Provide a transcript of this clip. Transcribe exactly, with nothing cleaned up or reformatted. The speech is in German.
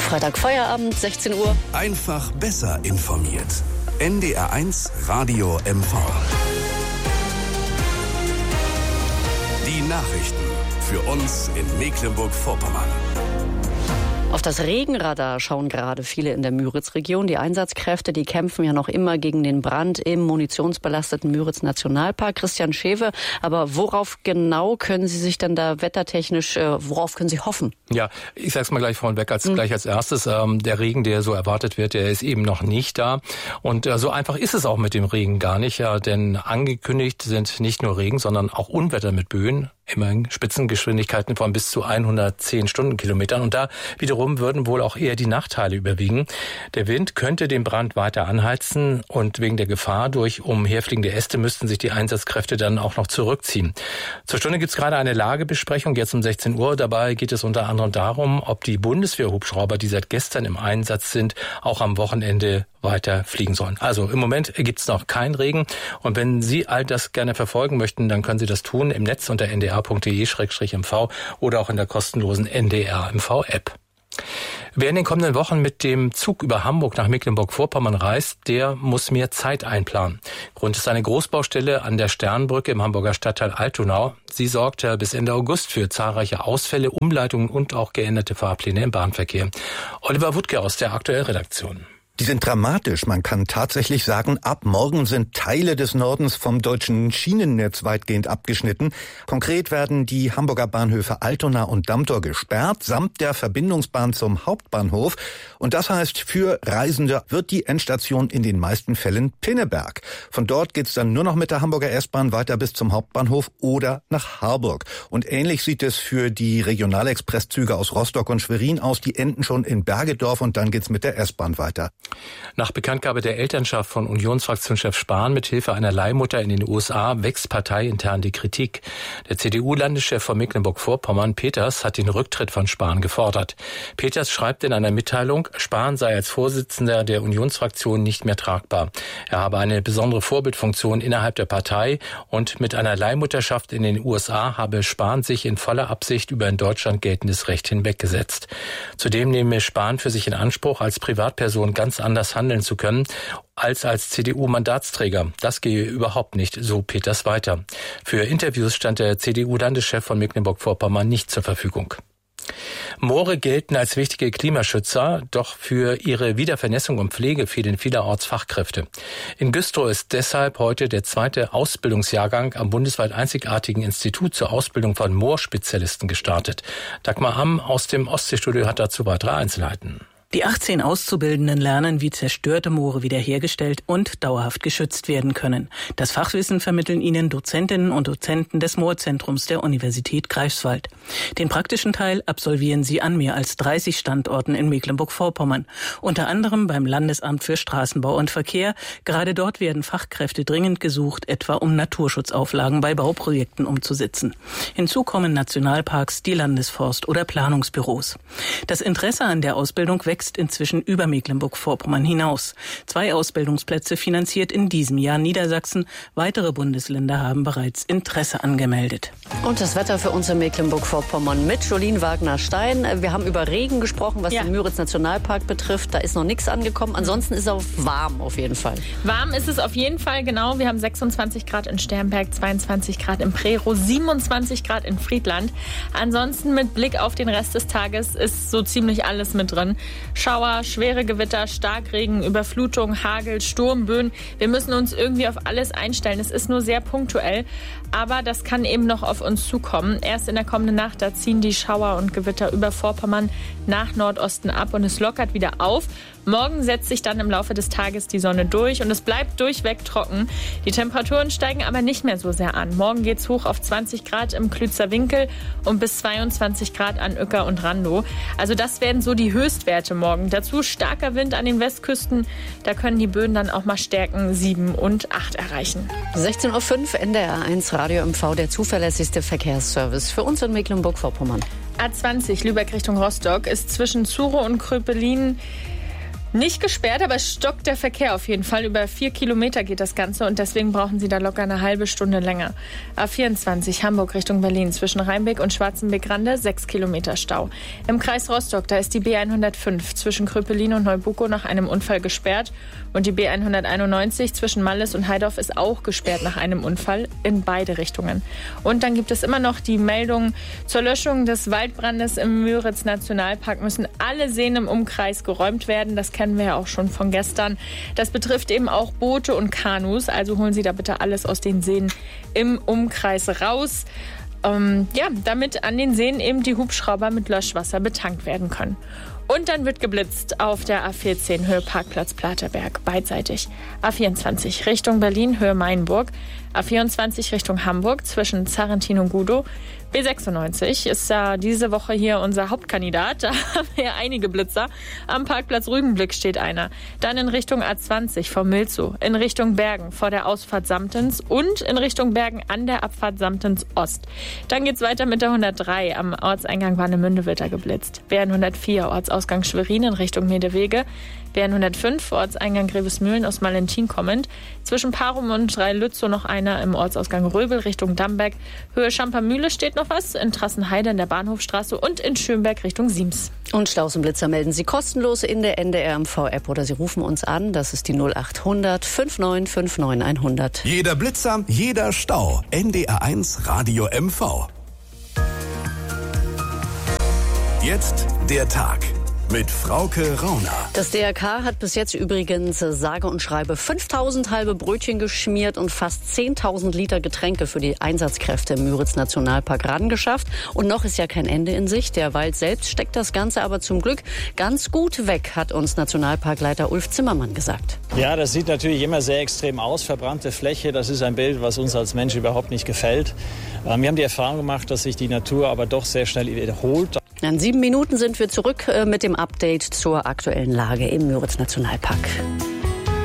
Freitag Feierabend, sechzehn Uhr. Einfach besser informiert. N D R eins Radio M V. Die Nachrichten für uns in Mecklenburg-Vorpommern. Auf das Regenradar schauen gerade viele in der Müritz-Region. Die Einsatzkräfte, die kämpfen ja noch immer gegen den Brand im munitionsbelasteten Müritz-Nationalpark. Christian Schewe, aber worauf genau können Sie sich denn da wettertechnisch, äh, worauf können Sie hoffen? Ja, ich sag's mal gleich vorneweg, als, hm. gleich als erstes. Ähm, der Regen, der so erwartet wird, der ist eben noch nicht da. Und äh, so einfach ist es auch mit dem Regen gar nicht. Ja, denn angekündigt sind nicht nur Regen, sondern auch Unwetter mit Böen. Immerhin Spitzengeschwindigkeiten von bis zu hundertzehn Stundenkilometern. Und da wiederum würden wohl auch eher die Nachteile überwiegen. Der Wind könnte den Brand weiter anheizen und wegen der Gefahr durch umherfliegende Äste müssten sich die Einsatzkräfte dann auch noch zurückziehen. Zur Stunde gibt es gerade eine Lagebesprechung, jetzt um sechzehn Uhr. Dabei geht es unter anderem darum, ob die Bundeswehrhubschrauber, die seit gestern im Einsatz sind, auch am Wochenende weiter fliegen sollen. Also im Moment gibt es noch keinen Regen. Und wenn Sie all das gerne verfolgen möchten, dann können Sie das tun im Netz unter n d r punkt d e slash m v oder auch in der kostenlosen N D R M V App. Wer in den kommenden Wochen mit dem Zug über Hamburg nach Mecklenburg-Vorpommern reist, der muss mehr Zeit einplanen. Grund ist eine Großbaustelle an der Sternbrücke im Hamburger Stadtteil Altonau. Sie sorgt bis Ende August für zahlreiche Ausfälle, Umleitungen und auch geänderte Fahrpläne im Bahnverkehr. Oliver Wuttke aus der Aktuellredaktion. Die sind dramatisch. Man kann tatsächlich sagen, ab morgen sind Teile des Nordens vom deutschen Schienennetz weitgehend abgeschnitten. Konkret werden die Hamburger Bahnhöfe Altona und Dammtor gesperrt, samt der Verbindungsbahn zum Hauptbahnhof. Und das heißt, für Reisende wird die Endstation in den meisten Fällen Pinneberg. Von dort geht's dann nur noch mit der Hamburger S-Bahn weiter bis zum Hauptbahnhof oder nach Harburg. Und ähnlich sieht es für die Regionalexpresszüge aus Rostock und Schwerin aus. Die enden schon in Bergedorf und dann geht's mit der S-Bahn weiter. Nach Bekanntgabe der Elternschaft von Unionsfraktionschef Spahn mit Hilfe einer Leihmutter in den U S A wächst parteiintern die Kritik. Der C D U-Landeschef von Mecklenburg-Vorpommern, Peters, hat den Rücktritt von Spahn gefordert. Peters schreibt in einer Mitteilung, Spahn sei als Vorsitzender der Unionsfraktion nicht mehr tragbar. Er habe eine besondere Vorbildfunktion innerhalb der Partei und mit einer Leihmutterschaft in den U S A habe Spahn sich in voller Absicht über in Deutschland geltendes Recht hinweggesetzt. Zudem nehme Spahn für sich in Anspruch, als Privatperson ganz anders handeln zu können als als C D U-Mandatsträger. Das gehe überhaupt nicht, so Peters weiter. Für Interviews stand der C D U-Landeschef von Mecklenburg-Vorpommern nicht zur Verfügung. Moore gelten als wichtige Klimaschützer, doch für ihre Wiedervernässung und Pflege fehlen vielerorts Fachkräfte. In Güstrow ist deshalb heute der zweite Ausbildungsjahrgang am bundesweit einzigartigen Institut zur Ausbildung von Moorspezialisten gestartet. Dagmar Amm aus dem Ostseestudio hat dazu weitere Einzelheiten. Die achtzehn Auszubildenden lernen, wie zerstörte Moore wiederhergestellt und dauerhaft geschützt werden können. Das Fachwissen vermitteln ihnen Dozentinnen und Dozenten des Moorzentrums der Universität Greifswald. Den praktischen Teil absolvieren sie an mehr als dreißig Standorten in Mecklenburg-Vorpommern. Unter anderem beim Landesamt für Straßenbau und Verkehr. Gerade dort werden Fachkräfte dringend gesucht, etwa um Naturschutzauflagen bei Bauprojekten umzusetzen. Hinzu kommen Nationalparks, die Landesforst- oder Planungsbüros. Das Interesse an der Ausbildung wächst inzwischen über Mecklenburg-Vorpommern hinaus. Zwei Ausbildungsplätze finanziert in diesem Jahr Niedersachsen. Weitere Bundesländer haben bereits Interesse angemeldet. Und das Wetter für uns in Mecklenburg-Vorpommern mit Jolien Wagner-Stein. Wir haben über Regen gesprochen, was ja. den Müritz-Nationalpark betrifft. Da ist noch nichts angekommen. Ansonsten ist es auch warm auf jeden Fall. Warm ist es auf jeden Fall, genau. Wir haben sechsundzwanzig Grad in Sternberg, zweiundzwanzig Grad in Prerow, siebenundzwanzig Grad in Friedland. Ansonsten mit Blick auf den Rest des Tages ist so ziemlich alles mit drin. Schauer, schwere Gewitter, Starkregen, Überflutung, Hagel, Sturm, Böen. Wir müssen uns irgendwie auf alles einstellen. Es ist nur sehr punktuell, aber das kann eben noch auf uns zukommen. Erst in der kommenden Nacht, da ziehen die Schauer und Gewitter über Vorpommern nach Nordosten ab und es lockert wieder auf. Morgen setzt sich dann im Laufe des Tages die Sonne durch und es bleibt durchweg trocken. Die Temperaturen steigen aber nicht mehr so sehr an. Morgen geht's hoch auf zwanzig Grad im Klützer Winkel und bis zweiundzwanzig Grad an Uecker und Randow. Also das werden so die Höchstwerte morgen. Dazu starker Wind an den Westküsten. Da können die Böen dann auch mal Stärken sieben und acht erreichen. sechzehn Uhr fünf, N D R eins Radio M V, der zuverlässigste Verkehrsservice für uns in Mecklenburg-Vorpommern. A zwanzig Lübeck Richtung Rostock ist zwischen Zuro und Kröpelin Nicht gesperrt, aber es stockt der Verkehr auf jeden Fall. Über vier Kilometer geht das Ganze und deswegen brauchen Sie da locker eine halbe Stunde länger. A vierundzwanzig Hamburg Richtung Berlin zwischen Rheinbeck und Schwarzenbeck-Rande sechs Kilometer Stau. Im Kreis Rostock, da ist die B hundertfünf zwischen Kröpelin und Neubukow nach einem Unfall gesperrt. Und die B hunderteinundneunzig zwischen Malles und Heidorf ist auch gesperrt nach einem Unfall in beide Richtungen. Und dann gibt es immer noch die Meldung zur Löschung des Waldbrandes im Müritz-Nationalpark. Müssen alle Seen im Umkreis geräumt werden. Das kennen wir ja auch schon von gestern. Das betrifft eben auch Boote und Kanus. Also holen Sie da bitte alles aus den Seen im Umkreis raus. Ähm, ja, damit an den Seen eben die Hubschrauber mit Löschwasser betankt werden können. Und dann wird geblitzt auf der A vierzehn Höhe Parkplatz Platerberg, beidseitig. A vierundzwanzig Richtung Berlin, Höhe Mainburg. A vierundzwanzig Richtung Hamburg zwischen Zarrentin und Gudow. B sechsundneunzig ist ja diese Woche hier unser Hauptkandidat. Da haben wir ja einige Blitzer. Am Parkplatz Rügenblick steht einer. Dann in Richtung A zwanzig vor Milzow. In Richtung Bergen vor der Ausfahrt Samtens. Und in Richtung Bergen an der Abfahrt Samtens Ost. Dann geht's weiter mit der hundertdrei. Am Ortseingang Warnemünde wird da geblitzt. B hundertvier Ortsausgang Schwerin in Richtung Medewege. B hundertfünf Ortseingang Grevesmühlen aus Malentin kommend. Zwischen Parum und Drei-Lützow noch einer im Ortsausgang Röbel Richtung Damberg. Höhe Schampermühle steht noch was. In Trassenheide in der Bahnhofstraße und in Schönberg Richtung Siems. Und Staus und Blitzer melden Sie kostenlos in der N D R M V-App oder Sie rufen uns an. Das ist die null acht hundert fünfundneunzig neunundfünfzig hundert. Jeder Blitzer, jeder Stau. N D R eins Radio M V. Jetzt der Tag. Mit Frauke Rauner. Das D R K hat bis jetzt übrigens sage und schreibe fünftausend halbe Brötchen geschmiert und fast zehntausend Liter Getränke für die Einsatzkräfte im Müritz-Nationalpark rangeschafft. Und noch ist ja kein Ende in Sicht. Der Wald selbst steckt das Ganze aber zum Glück ganz gut weg, hat uns Nationalparkleiter Ulf Zimmermann gesagt. Ja, das sieht natürlich immer sehr extrem aus. Verbrannte Fläche, das ist ein Bild, was uns als Mensch überhaupt nicht gefällt. Wir haben die Erfahrung gemacht, dass sich die Natur aber doch sehr schnell wiederholt. In sieben Minuten sind wir zurück mit dem Update zur aktuellen Lage im Müritz-Nationalpark.